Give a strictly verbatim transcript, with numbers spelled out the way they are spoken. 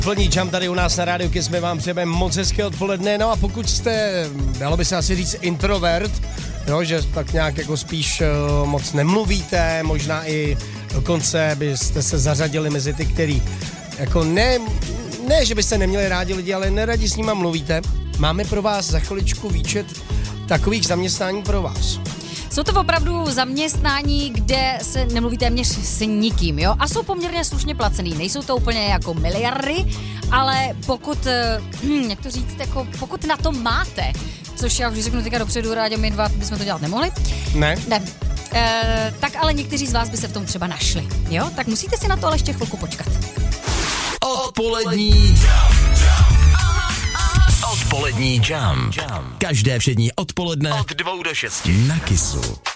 Plný jam tady u nás na Rádiu Kiss, my vám přejeme moc hezké odpoledne, no a pokud jste, dalo by se asi říct introvert, jo, že tak nějak jako spíš uh, moc nemluvíte, možná i dokonce byste se zařadili mezi ty, který jako ne, ne, že byste neměli rádi lidi, ale neradi s nima mluvíte, máme pro vás za chviličku výčet takových zaměstnání pro vás. Jsou to opravdu zaměstnání, kde se nemluví téměř s nikým, jo? A jsou poměrně slušně placený. Nejsou to úplně jako miliardy, ale pokud, hm, jak to říct, jako pokud na to máte, což já už řeknu teďka dopředu, Ráďo, my dva bychom to dělat nemohli. Ne. Ne. E, tak ale někteří z vás by se v tom třeba našli, jo? Tak musíte si na to ale ještě chvilku počkat. Odpolední Odpolední jam. Každé všední odpoledne od dvou do šesti na Kissu.